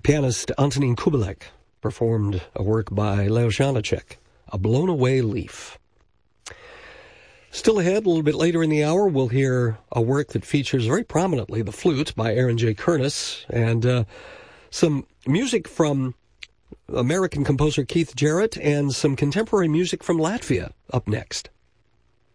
Pianist Antonín Kubelek performed a work by Leo Janáček, A Blown Away Leaf. Still ahead, a little bit later in the hour, we'll hear a work that features very prominently the flute by Aaron J. Kernis, and some music from American composer Keith Jarrett, and some contemporary music from Latvia up next.